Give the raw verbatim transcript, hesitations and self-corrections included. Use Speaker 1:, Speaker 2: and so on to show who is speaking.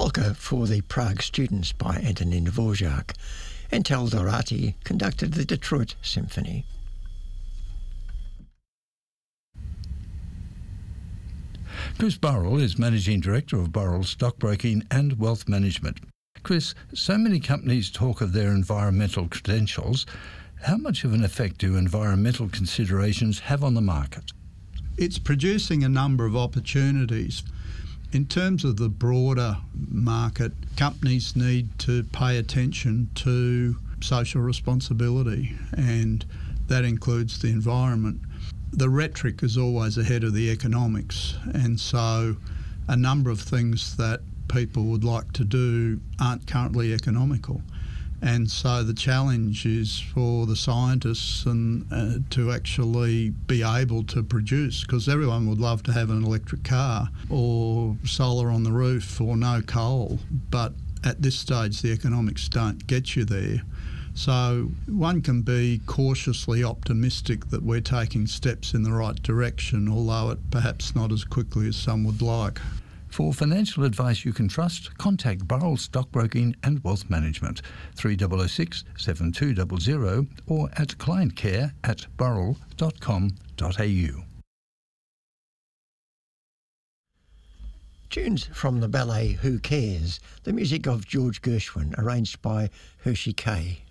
Speaker 1: polka for the Prague Students by Antonin Dvorak, and Tel Dorati conducted the Detroit Symphony.
Speaker 2: Chris Burrell is Managing Director of Burrell Stockbroking and Wealth Management. Chris, so many companies talk of their environmental credentials. How much of an effect do environmental considerations have on the market?
Speaker 3: It's producing a number of opportunities. In terms of the broader market, companies need to pay attention to social responsibility, and that includes the environment. The rhetoric is always ahead of the economics, and so a number of things that people would like to do aren't currently economical. And so the challenge is for the scientists and uh, to actually be able to produce, because everyone would love to have an electric car or solar on the roof or no coal, but at this stage the economics don't get you there. So one can be cautiously optimistic that we're taking steps in the right direction, although it perhaps not as quickly as some would like.
Speaker 2: For financial advice you can trust, contact Burrell Stockbroking and Wealth Management, three zero zero six, seven two zero zero, or at clientcare at burrell dot com dot a u.
Speaker 1: Tunes from the ballet Who Cares, the music of George Gershwin, arranged by Hershey Kay.